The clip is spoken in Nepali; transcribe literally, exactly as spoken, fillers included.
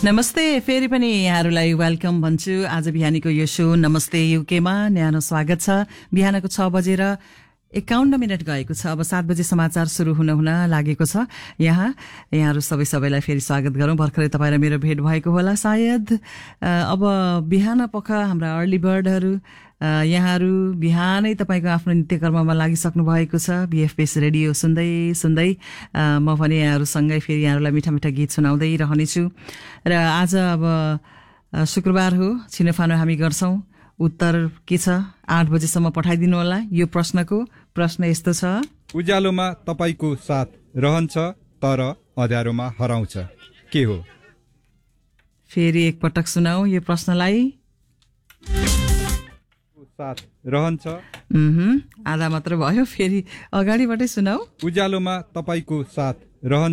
नमस्ते, फेरि पनि यहाँहरूलाई वेलकम भन्छु। आज बिहानीको यो शो नमस्ते युकेमा न्यानो स्वागत छ। बिहानको छ बजेर एकाउन्न मिनट गएको छ। अब सात बजे समाचार सुरु हुन हुन लागेको छ। यहाँ यहाँहरू सबै सबैलाई फेरि स्वागत गरौँ। भर्खरै तपाईँ र मेरो भेट भएको होला सायद। अब बिहान पख हाम्रा अर्ली बर्डहरू यहाँहरू बिहानै तपाईँको आफ्नो नित्यकर्ममा लागिसक्नु भएको छ। बिएफएस रेडियो सुन्दै सुन्दै म पनि यहाँहरूसँगै फेरि यहाँहरूलाई मिठा मिठा गीत सुनाउँदै रहनेछु। र आज अब शुक्रबार हो, छिनोफानो हामी गर्छौँ। उत्तर के छ आठ बजेसम्म पठाइदिनु होला। यो प्रश्नको प्रश्न यस्तो छ, उज्यालोमा तपाईँको साथ रहन्छ तर अँध्यारोमा हराउँछ, के हो? फेरि एकपटक सुनाऊ यो प्रश्नलाई। साथ रहन्छ, आधा मात्र भयो, फेरि अगाडिबाटै सुनाऊ। उज्यालोमा तपाईँको साथ रहन्छ